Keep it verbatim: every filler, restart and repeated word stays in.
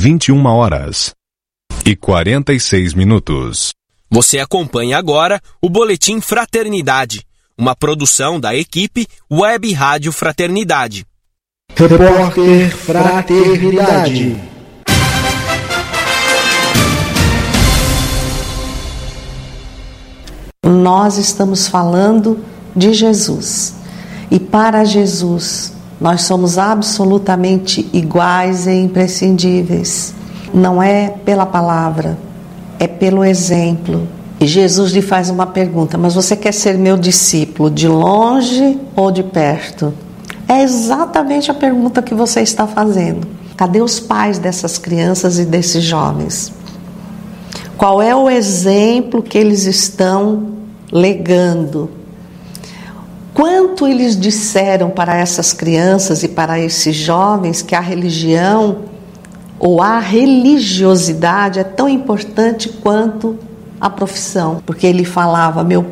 vinte e uma horas e quarenta e seis minutos. Você acompanha agora o Boletim Fraternidade, uma produção da equipe Web Rádio Fraternidade. Repórter Fraternidade. Nós estamos falando de Jesus. E para Jesus, nós somos absolutamente iguais e imprescindíveis. Não é pela palavra, é pelo exemplo. E Jesus lhe faz uma pergunta: mas você quer ser meu discípulo de longe ou de perto? É exatamente a pergunta que você está fazendo. Cadê os pais dessas crianças e desses jovens? Qual é o exemplo que eles estão legando? Quanto eles disseram para essas crianças e para esses jovens que a religião ou a religiosidade é tão importante quanto a profissão? Porque ele falava: meu